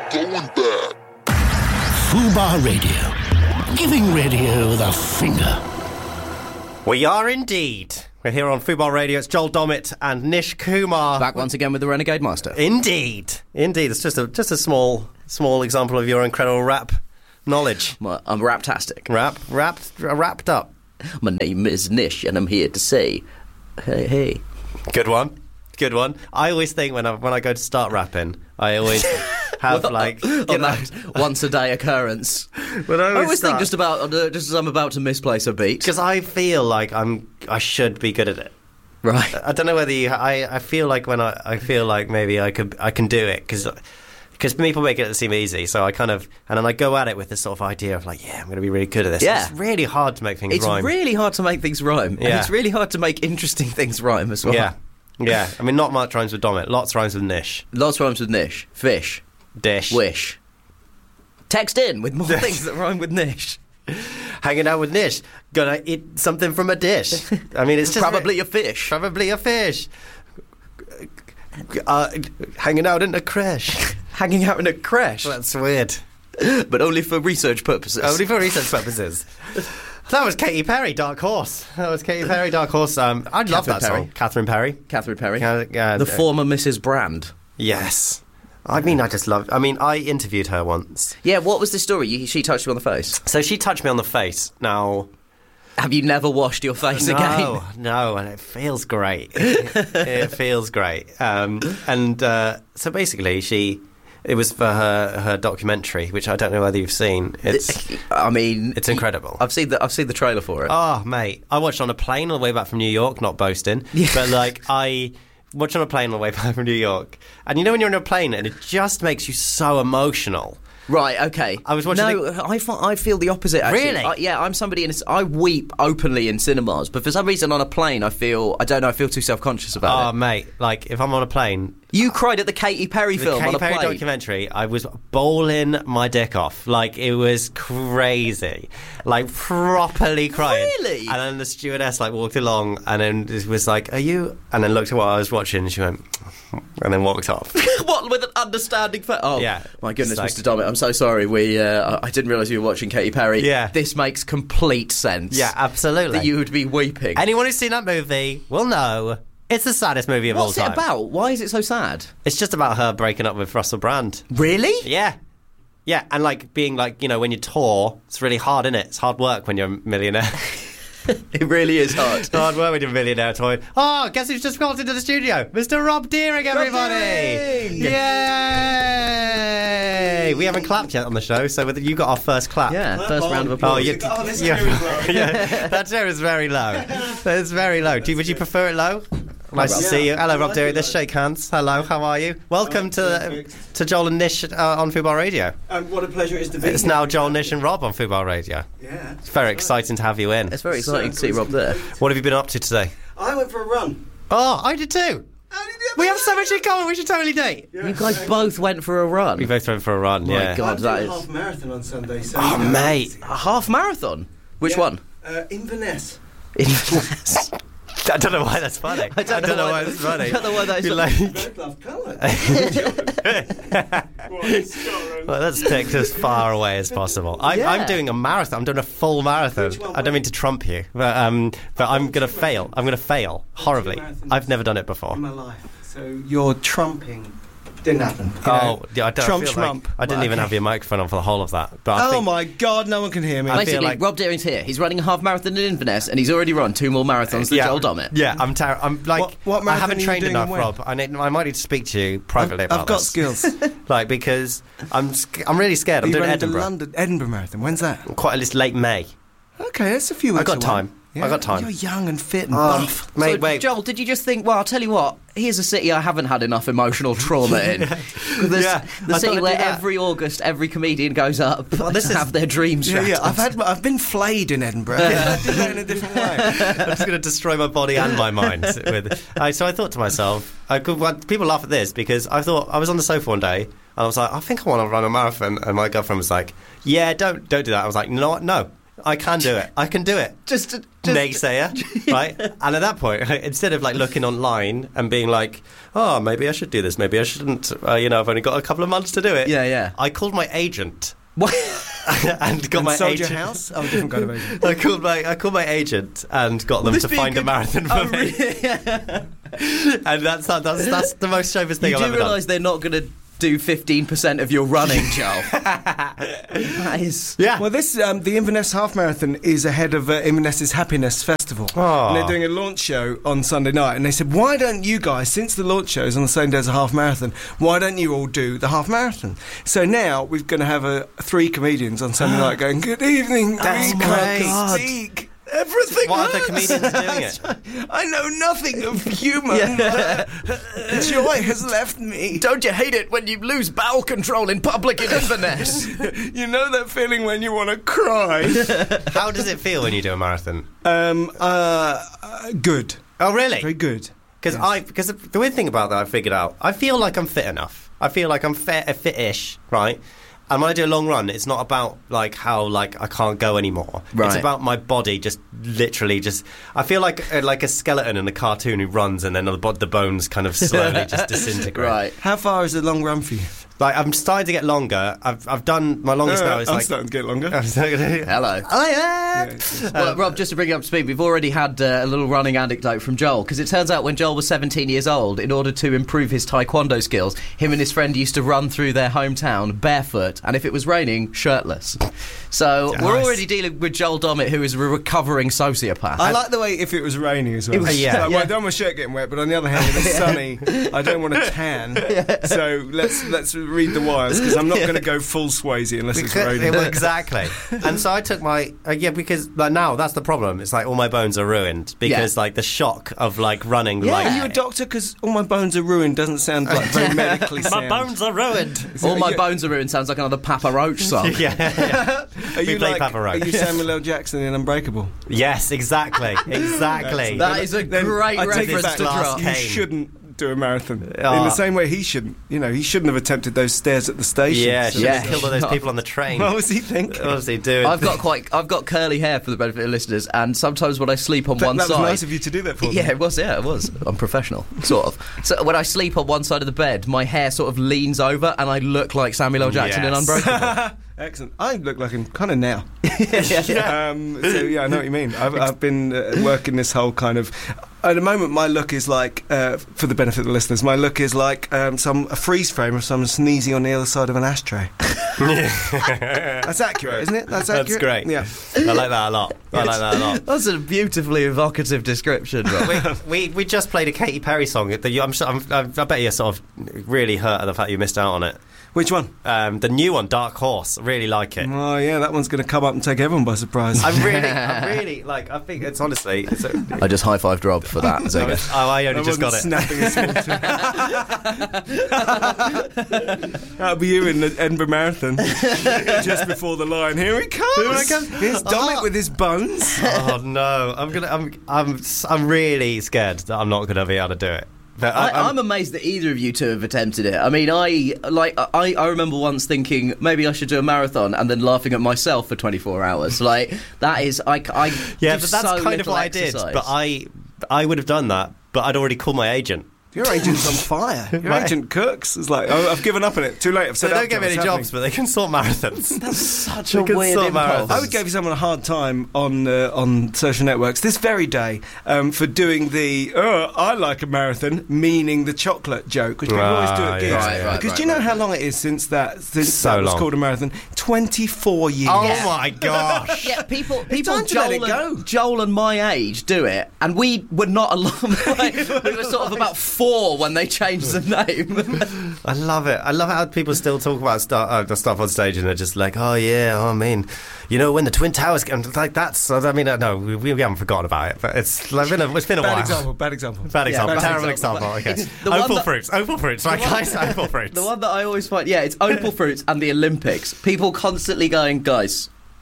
going bad. Fubar Radio. Giving radio the finger. We are indeed. We're here on Fubar Radio. It's Joel Dommett and Nish Kumar. Back once again with the Renegade Master. Indeed. It's just a small example of your incredible rap knowledge. Well, I'm raptastic. Wrapped up. My name is Nish and I'm here to say, hey. Good one. I always think when I go to start rapping, I always have on that once a day occurrence. But I always think just as I'm about to misplace a beat, because I feel like I should be good at it. Right. I don't know whether I feel like when I feel like maybe I can do it because people make it seem easy, so I kind of, and then I go at it with this sort of idea of like, yeah, I'm going to be really good at this. Yeah. It's really hard to make things rhyme. It's really hard to make things rhyme. Yeah. And it's really hard to make interesting things rhyme as well. Yeah. I mean, not much rhymes with Dommett. Lots rhymes with Nish. Lots rhymes with Nish. Fish. Dish. Wish. Text in with more things that rhyme with Nish. Hanging out with Nish. Gonna eat something from a dish. I mean, it's just probably a fish. Probably a fish. Hanging out in a creche. Hanging out in a creche. That's weird. But only for research purposes. That was Katy Perry, Dark Horse. I love that song. Catherine Perry. The former Mrs. Brand. Yes. I interviewed her once. Yeah, what was the story? She touched you on the face. So she touched me on the face. Now, have you never washed your face again? No, and it feels great. It feels great. So basically, it was for her documentary, which I don't know whether you've seen. It's incredible. I've seen the trailer for it. Oh, mate, I watched on a plane on the way back from New York. Not boasting, but I watched on a plane on the way back from New York, and you know when you're on a plane and it just makes you so emotional. Right, okay. I was watching. I feel the opposite. Actually. Really? I'm somebody I weep openly in cinemas, but for some reason on a plane, I feel too self-conscious about it. Oh, mate, if I'm on a plane. You cried at the Katy Perry film on a plane. The Katy Perry documentary, I was bowling my dick off. It was crazy. Properly crying. Really? And then the stewardess, walked along and then it was like, are you... And then looked at what I was watching and she went... And then walked off. What, with an understanding face? Oh, yeah. My goodness, Mr. Dommett, I'm so sorry. I didn't realise you were watching Katy Perry. Yeah. This makes complete sense. Yeah, absolutely. That you would be weeping. Anyone who's seen that movie will know... It's the saddest movie of all time. What's it about? Why is it so sad? It's just about her breaking up with Russell Brand. Really? Yeah. Yeah, and being when you tour, it's really hard, isn't it? It's hard work when you're a millionaire. It really is hard. It's hard work when you're a millionaire touring. Oh, guess who's just walked into the studio? Mr. Rob Deering, everybody! Yay! We haven't clapped yet on the show, so you got our first clap. Yeah, first round of applause. Yeah, that chair is very low. It's very low. Would you prefer it low? Nice to see you. Hello, Rob Deering. Let's shake hands. Hello, how are you? Welcome to Joel and Nish on Fubar Radio. What a pleasure it is to be It's here. now Joel, Nish and Rob on Fubar Radio. Yeah. It's very exciting to have you in. It's very exciting to see Rob there. What have you been up to today? I went for a run. Oh, I did too. We have so much in common. We should totally date. Yeah. You guys both went for a run. We both went for a run, My yeah. God, I'm that doing a is... half marathon on Sunday. So Oh, mate. A half marathon? Which one? Inverness. Inverness. I don't know why that's funny. I don't know why that's funny. I don't know why that is Both love colour. Well, let's take as far away as possible. I'm doing a marathon. I'm doing a full marathon. Which one? I don't mean to trump you, but I'm going to fail. I'm going to fail horribly. I've never done it before. In my life. So you're trumping. Didn't happen. Oh, yeah, I don't Trump feel schmump. I didn't even have your microphone on for the whole of that. But I Oh think, my God, no one can hear me. I feel Basically, like- Rob Deering's here. He's running a half marathon in Inverness, and he's already run 2 more marathons than Joel Dommett. Yeah, I'm What I marathon haven't are you trained doing enough, and when? Rob. I might need to speak to you privately about I've got this. skills. Because I'm really scared. I'm Are you doing running Edinburgh. the Edinburgh Marathon? When's that? It's late May. Okay, that's a few weeks I got away. time. Yeah. I got time. You're young and fit and buff. Mate, So, wait. Joel, did you just think, well, I'll tell you what, here's a city I haven't had enough emotional trauma in. Yeah, The I thought city I'd where do that. every August, every comedian goes up to have their dreams Yeah, shattered. I've been flayed in Edinburgh. I did that in a different way. I'm just going to destroy my body and my mind with. So I thought to myself, people laugh at this because I thought I was on the sofa one day and I was like, I think I want to run a marathon, and my girlfriend was like, yeah, don't do that. I was like, no, I can do it. I can do it. Just naysayer, right? And at that point, instead of like looking online and being like, oh, maybe I should do this, maybe I shouldn't, I've only got a couple of months to do it. Yeah. I called my agent. What? and got my sold agent. your house? Oh, a different kind of agent. I called my agent and got them to find a marathon for me. And that's the most chauvinist thing I've ever done. You do realise they're not going to do 15% of your running, Joel? That is... Yeah. Well, this the Inverness Half Marathon is ahead of Inverness's Happiness Festival. Oh. And they're doing a launch show on Sunday night. And they said, why don't you guys, since the launch show is on the same day as a half marathon, why don't you all do the half marathon? So now we're going to have 3 comedians on Sunday night going, good evening, That's we great. can't speak. Everything What other hurts. comedians are doing it? I know nothing of humour. Joy has left me. Don't you hate it when you lose bowel control in public in Inverness? You know that feeling when you want to cry? How does it feel when you do a marathon? Good. Oh, really? Very good. Because the weird thing about that I figured out, I feel like I'm fit enough. I feel like I'm fit-ish, right? And when I do a long run, it's not about like how like I can't go anymore. Right. It's about my body just literally just. I feel like a skeleton in a cartoon who runs and then the bones kind of slowly just disintegrate. Right. How far is the long run for you? Like I'm starting to get longer. I've done my longest now is I'm like. starting to get longer. Hello. Well, Rob, just to bring you up to speed, we've already had a little running anecdote from Joel, because it turns out when Joel was 17 years old, in order to improve his taekwondo skills, him and his friend used to run through their hometown barefoot, and if it was raining, shirtless. So we're already dealing with Joel Dommett, who is a recovering sociopath. I like the way if it was raining as well. Yeah. Well, I don't want my shirt getting wet, but on the other hand, if it's sunny, I don't want to tan. So let's read the wires, because I'm not going to go full Swayze unless it's raining. Exactly. And so I took my because like now that's the problem. It's like all my bones are ruined because like the shock of like running. Yeah, like, are you a doctor? Because all my bones are ruined doesn't sound like very medically sound. my bones are ruined. All my bones are ruined sounds like another Papa Roach song. yeah. Are you play like? Papa Roach. Are you Samuel L. Jackson in Unbreakable? Yes, exactly. That is a great I take it reference back. to drop. You shouldn't do a marathon in the same way he shouldn't. You know, he shouldn't have attempted those stairs at the station. Yeah, So- should have killed all those people on the train. What was he thinking? What was he doing? I've got curly hair for the benefit of listeners, and sometimes when I sleep on one that side, was nice of you to do that for me. Yeah, it was. I'm professional, sort of. So when I sleep on one side of the bed, my hair sort of leans over, and I look like Samuel L. Jackson in Yes. Unbreakable. Excellent. I look like him kind of now. So yeah, I know what you mean. I've been working this whole kind of. At the moment, my look is like, for the benefit of the listeners, my look is like a freeze frame of someone sneezing on the other side of an ashtray. That's accurate, isn't it? That's accurate. That's great. Yeah, I like that a lot. That's a beautifully evocative description, Rob. We just played a Katy Perry song. I bet you're sort of really hurt at the fact you missed out on it. Which one? The new one, Dark Horse. I really like it. Oh yeah, that one's going to come up and take everyone by surprise. I really like. I think it's honestly. I just high-fived Rob for that, Zega. I only just got it. Snapping a small That'll be you in the Edinburgh Marathon, just before the line. Here he comes. Here's Dominic with his bones. Oh no! I'm really scared that I'm not going to be able to do it. But I'm amazed that either of you two have attempted it. I mean, I remember once thinking maybe I should do a marathon and then laughing at myself for 24 hours. Like that is, yeah, but that's so kind of what exercise. I did. But I would have done that, but I'd already called my agent. Your agent's on fire. Your agent Cooks is like, I've given up on it. Too late. I've said They don't give me any jobs, but they can sort marathons. That's such a weird impulse. I would give someone a hard time on social networks this very day for doing the I like a marathon, meaning the chocolate joke, which people always do at gigs. Right, because do you know how long it is since that was called a marathon? 24 years. Oh my gosh! Yeah, people time to let it go. Joel and my age do it, and we were not alone. We were sort of about 4 when they changed the name. I love it. I love how people still talk about the stuff on stage and they're just like, oh yeah, I mean, you know, when the Twin Towers came, like that's. I mean, no, we haven't forgotten about it, but it's been a while. Bad example. Terrible example. Okay. Opal fruits, right, guys? Opal fruits. The one that I always find, it's Opal fruits and the Olympics. People constantly going, guys,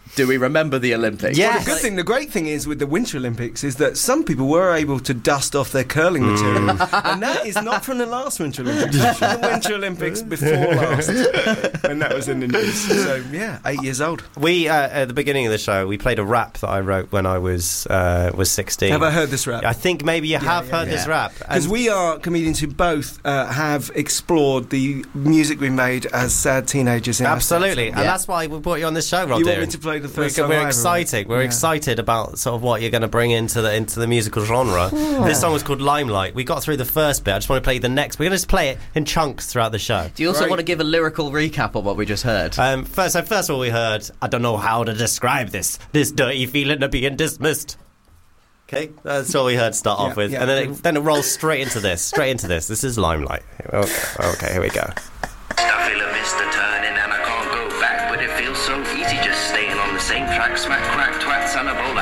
do we remember the Olympics? Yeah. Well, the great thing is with the Winter Olympics is that some people were able to dust off their curling material, and that is not from the last Winter Olympics. It's from the Winter Olympics before last, and that was in the news. So yeah, 8 years old. We at the beginning of the show we played a rap that I wrote when I was 16. Have I heard this rap? I think maybe you have heard this rap, because we are comedians who both have explored the music we made as sad teenagers. In absolutely, and that's why we brought you on this show, Rob. You want me to play the first song? We're excited. We're excited about sort of what you're going to bring into the musical genre. This song was called Limelight. We got through the first bit. I just want to play the next. We're going to just play it in chunks throughout the show. Do you also want to give a lyrical recap of what we just heard? First of all, we heard, I don't know how to describe this dirty feeling of being dismissed. Okay, that's all we heard to start off with. Yeah. And then it rolls straight into this. This is Limelight. Okay, here we go. I feel a mist a turning and I can't go back, but it feels so easy just staying on the same track. Smack, crack, twats and a bowler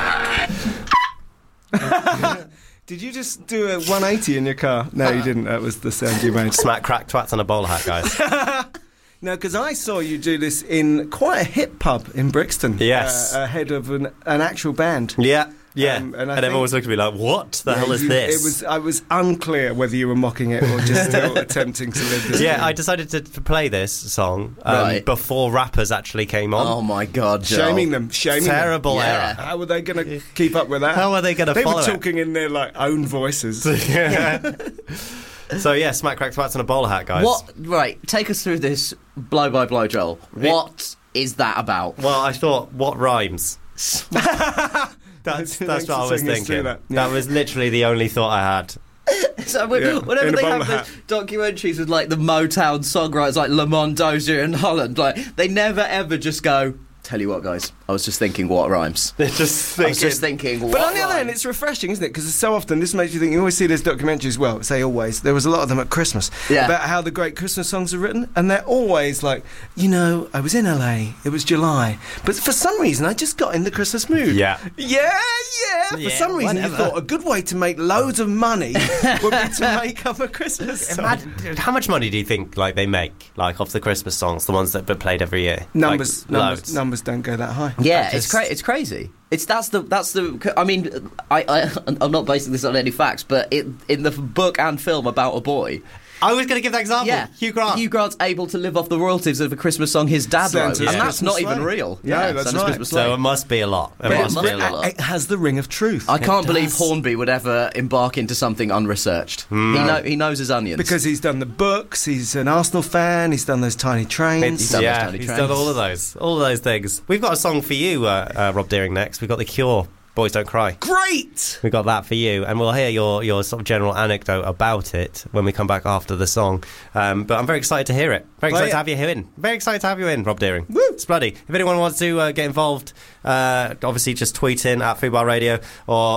hat. Did you just do a 180 in your car? No, you didn't. That was the sound you made. Smack, crack, twats and a bowler hat, guys. No, because I saw you do this in quite a hip pub in Brixton. Yes. Ahead of an actual band. Yeah. and everyone was looking at me like, what the hell is this? I was unclear whether you were mocking it or just still attempting to live this. Yeah, I decided to play this song before rappers actually came on. Oh my God, Joel. Shaming them. Terrible them. error. How are they going to keep up with that? How are they going to follow They were talking in their own voices. So yeah, smack, crack, twats and a bowler hat, guys. Right, take us through this blow by blow, Joel. What is that about? Well, I thought, what rhymes? That's what I was thinking. That was literally the only thought I had. So whenever they have those documentaries with the Motown songwriters like Lamont Dozier and Holland, they never ever just go, tell you what, guys, I was just thinking what rhymes. I was just thinking But on the other hand, it's refreshing, isn't it? Because so often this makes you think. You always see these documentaries. Well, say always. There was a lot of them at Christmas about how the great Christmas songs are written, and they're always like, I was in LA. It was July, but for some reason I just got in the Christmas mood. Yeah. For some reason, you thought a good way to make loads of money would be to make up a Christmas song. Imagine, how much money do you think they make off the Christmas songs, the ones that are played every year? Numbers don't go that high. Yeah, it's crazy. That's the. I mean, I'm not basing this on any facts, but in the book and film about a boy. I was going to give that example. Yeah, Hugh Grant. Hugh Grant's able to live off the royalties of a Christmas song his dad wrote, and that's not even real. Yeah, that's right. So it must be a lot. It has the ring of truth. I can't believe Hornby would ever embark into something unresearched. He knows his onions. Because he's done the books, he's an Arsenal fan, he's done those tiny trains. He's done all of those things. We've got a song for you, Rob Deering, next. We've got The Cure, Boys Don't Cry. Great! We got that for you, and we'll hear your sort of general anecdote about it when we come back after the song. But I'm very excited to hear it. Very excited to have you in. Very excited to have you in, Rob Deering. Woo! It's bloody. If anyone wants to get involved, obviously just tweet in at Fubar Radio or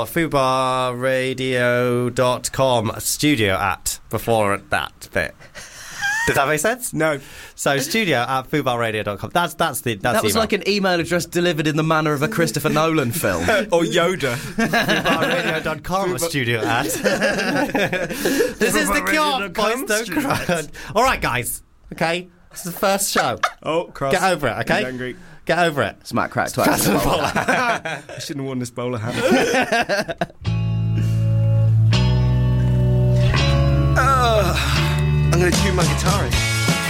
fubarradio.com studio at before that bit. Does that make sense? No. So studio at fubarradio.com. That was like an email address delivered in the manner of a Christopher Nolan film. Or Yoda. fubarradio.com studio at. This is The Cure. Boys Don't Cry. All right, guys. Okay? This is the first show. Oh, cross. Get over it, okay? He's angry. Get over it. Smack, crack, twat. I shouldn't have worn this bowler hat. I'm going to tune my guitar in.